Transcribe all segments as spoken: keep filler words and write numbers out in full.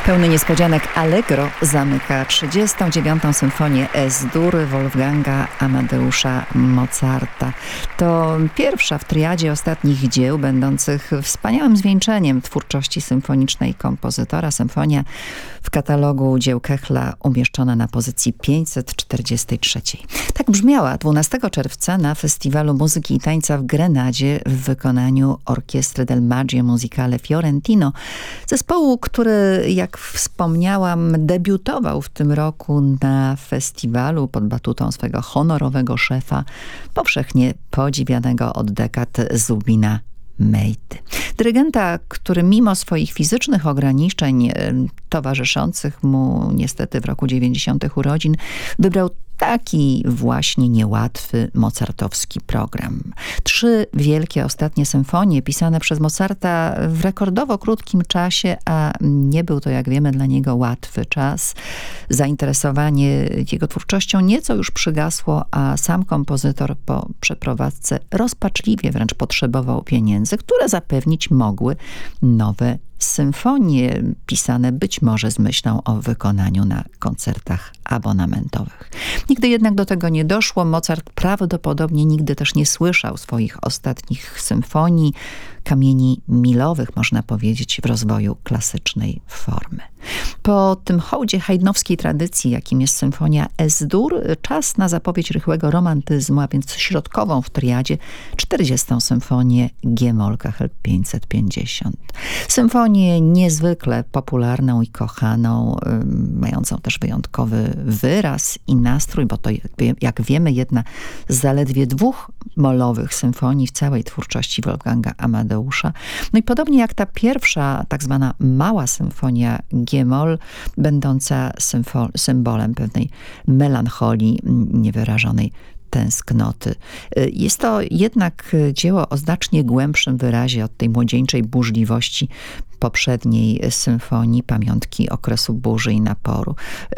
Pełny niespodzianek Allegro zamyka trzydziestą dziewiątą symfonię Es-Dur Wolfganga Amadeusza Mozarta. To pierwsza w triadzie ostatnich dzieł, będących wspaniałym zwieńczeniem twórczości symfonicznej kompozytora. Symfonia w katalogu dzieł Kechla umieszczona na pozycji pięćset czterdziestej trzeciej. Tak brzmiała dwunastego czerwca na Festiwalu Muzyki i Tańca w Grenadzie w wykonaniu Orkiestry del Maggio Musicale Fiorentino, zespołu, który, jak wspomniałam, debiutował w tym roku na festiwalu pod batutą swego honorowego szefa, powszechnie podziwianego od dekad Zubina Mejty. Dyrygenta, który mimo swoich fizycznych ograniczeń towarzyszących mu niestety w roku dziewięćdziesiątych urodzin wybrał taki właśnie niełatwy mozartowski program. Trzy wielkie ostatnie symfonie pisane przez Mozarta w rekordowo krótkim czasie, a nie był to, jak wiemy, dla niego łatwy czas. Zainteresowanie jego twórczością nieco już przygasło, a sam kompozytor po przeprowadzce rozpaczliwie wręcz potrzebował pieniędzy, które zapewnić mogły nowe symfonie, pisane być może z myślą o wykonaniu na koncertach abonamentowych. Nigdy jednak do tego nie doszło. Mozart prawdopodobnie nigdy też nie słyszał swoich ostatnich symfonii, kamieni milowych, można powiedzieć, w rozwoju klasycznej formy. Po tym hołdzie haydnowskiej tradycji, jakim jest symfonia Es-Dur, czas na zapowiedź rychłego romantyzmu, a więc środkową w triadzie czterdziestą symfonię G-moll K H pięćset pięćdziesiąt. Symfonię niezwykle popularną i kochaną, mającą też wyjątkowy wyraz i nastrój, bo to, jak wiemy, jedna z zaledwie dwóch molowych symfonii w całej twórczości Wolfganga Amadeusza. No i podobnie jak ta pierwsza, tak zwana mała symfonia G-moll, będąca symfo- symbolem pewnej melancholii, niewyrażonej tęsknoty. Jest to jednak dzieło o znacznie głębszym wyrazie od tej młodzieńczej burzliwości poprzedniej symfonii, pamiątki okresu burzy i naporu.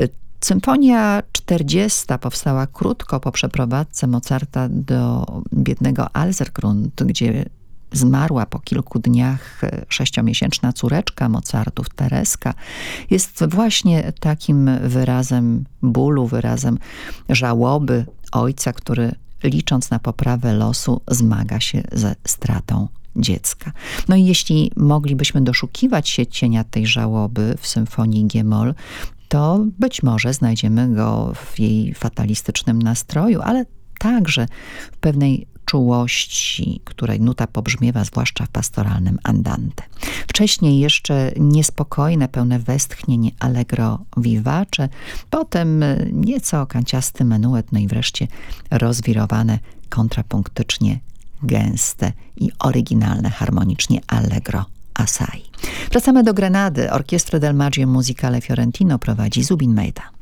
Symfonia czterdziesta powstała krótko po przeprowadzce Mozarta do biednego Alsergrund, gdzie zmarła po kilku dniach sześciomiesięczna córeczka Mozartów, Tereska. Jest właśnie takim wyrazem bólu, wyrazem żałoby ojca, który licząc na poprawę losu zmaga się ze stratą dziecka. No i jeśli moglibyśmy doszukiwać się cienia tej żałoby w symfonii G-moll, to być może znajdziemy go w jej fatalistycznym nastroju, ale także w pewnej czułości, której nuta pobrzmiewa zwłaszcza w pastoralnym andante. Wcześniej jeszcze niespokojne, pełne westchnień allegro vivace, potem nieco kanciasty menuet, no i wreszcie rozwirowane kontrapunktycznie gęste i oryginalne harmonicznie allegro assai. Wracamy do Grenady. Orkiestrę del Maggio Musicale Fiorentino prowadzi Zubin Mejta.